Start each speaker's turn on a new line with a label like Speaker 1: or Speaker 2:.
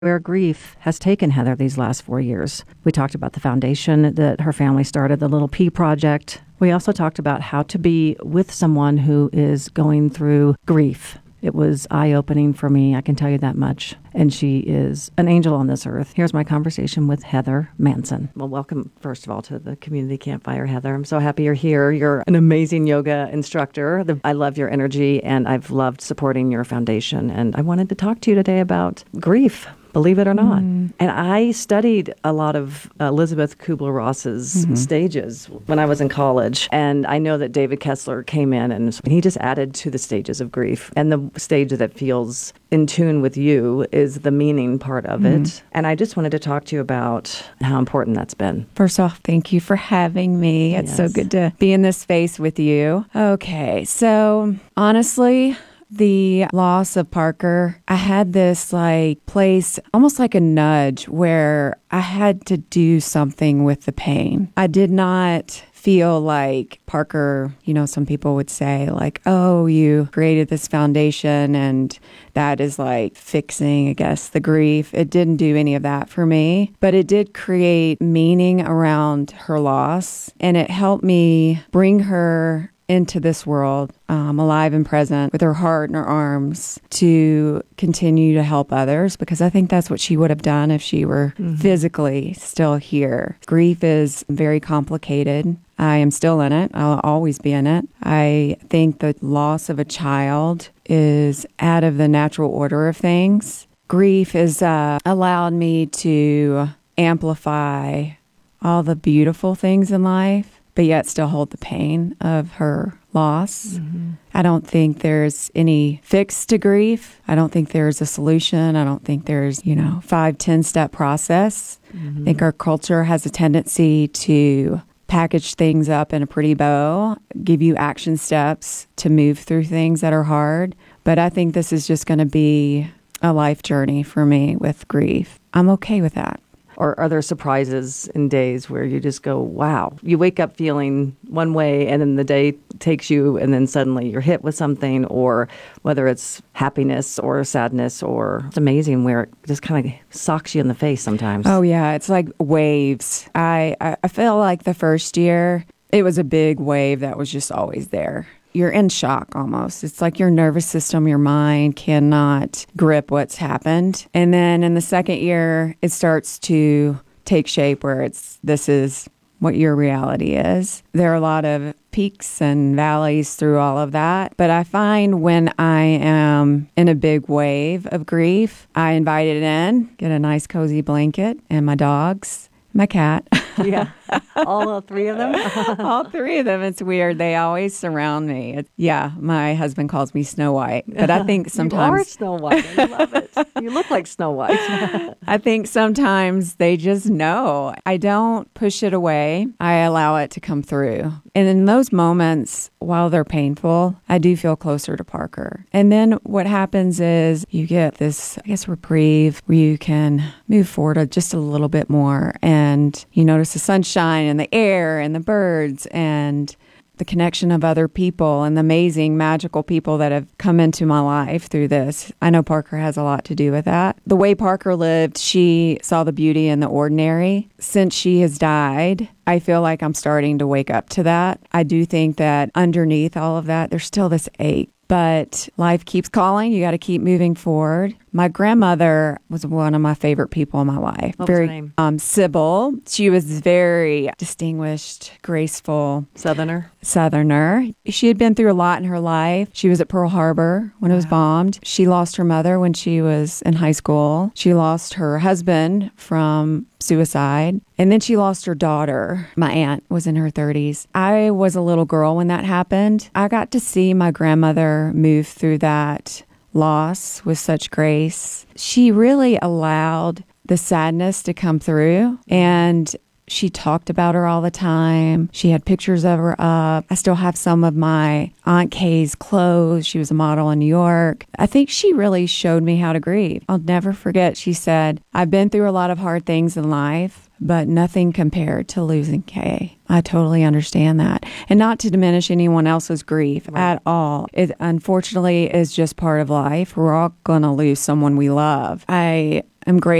Speaker 1: where grief has taken Heather these last 4 years. We talked about the foundation that her family started, the Little P Project. We also talked about how to be with someone who is going through grief. It was eye-opening for me, I can tell you that much. And she is an angel on this earth. Here's my conversation with Heather Manson. Well, welcome, first of all, to the Community Campfire, Heather. I'm so happy you're here. You're an amazing yoga instructor. I love your energy, and I've loved supporting your foundation. And I wanted to talk to you today about grief. Believe it or not. And I studied a lot of Elizabeth Kubler-Ross's stages when I was in college. And I know that David Kessler came in and he just added to the stages of grief. And the stage that feels in tune with you is the meaning part of it. And I just wanted to talk to you about how important that's been.
Speaker 2: First off, thank you for having me. It's so good to be in this space with you. Okay, so honestly, the loss of Parker, I had this place, almost like a nudge, where I had to do something with the pain. I did not feel like Parker, some people would say oh, you created this foundation and that is fixing, I guess, the grief. It didn't do any of that for me, but it did create meaning around her loss, and it helped me bring her into this world, alive and present, with her heart and her arms, to continue to help others, because I think that's what she would have done if she were physically still here. Grief is very complicated. I am still in it. I'll always be in it. I think the loss of a child is out of the natural order of things. Grief has allowed me to amplify all the beautiful things in life, but yet still hold the pain of her loss. I don't think there's any fix to grief. I don't think there's a solution. I don't think there's, 5-10 step process. I think our culture has a tendency to package things up in a pretty bow, give you action steps to move through things that are hard. But I think this is just going to be a life journey for me with grief. I'm okay with that.
Speaker 1: Or are there surprises in days where you just go, wow, you wake up feeling one way and then the day takes you and then suddenly you're hit with something, or whether it's happiness or sadness, or it's amazing where it just kind of socks you in the face sometimes.
Speaker 2: Oh, yeah. It's like waves. I feel like the first year, it was a big wave that was just always there. You're in shock almost. It's like your nervous system, your mind cannot grip what's happened. And then in the second year, it starts to take shape where this is what your reality is. There are a lot of peaks and valleys through all of that. But I find when I am in a big wave of grief, I invite it in, get a nice cozy blanket and my dogs, my cat.
Speaker 1: Yeah. All three of them?
Speaker 2: All three of them. It's weird. They always surround me. My husband calls me Snow White. But I think sometimes...
Speaker 1: You are Snow White. I love it. You look like Snow White.
Speaker 2: I think sometimes they just know. I don't push it away. I allow it to come through. And in those moments, while they're painful, I do feel closer to Parker. And then what happens is you get this, reprieve where you can move forward just a little bit more. And you notice the sunshine and the air and the birds and the connection of other people and the amazing, magical people that have come into my life through this. I know Parker has a lot to do with that. The way Parker lived, she saw the beauty in the ordinary. Since she has died, I feel like I'm starting to wake up to that. I do think that underneath all of that, there's still this ache. But life keeps calling. You got to keep moving forward. My grandmother was one of my favorite people in my life.
Speaker 1: What was her name?
Speaker 2: Sybil. She was very distinguished, graceful.
Speaker 1: Southerner.
Speaker 2: She had been through a lot in her life. She was at Pearl Harbor when it was bombed. She lost her mother when she was in high school. She lost her husband from suicide. And then she lost her daughter. My aunt was in her 30s. I was a little girl when that happened. I got to see my grandmother move through that loss with such grace. She really allowed the sadness to come through, and she talked about her all the time. She had pictures of her up. I still have some of my Aunt Kay's clothes. She was a model in New York. I think she really showed me how to grieve. I'll never forget, she said, I've been through a lot of hard things in life, but nothing compared to losing Kay. I totally understand that. And not to diminish anyone else's grief at all. It unfortunately is just part of life. We're all going to lose someone we love. I am grateful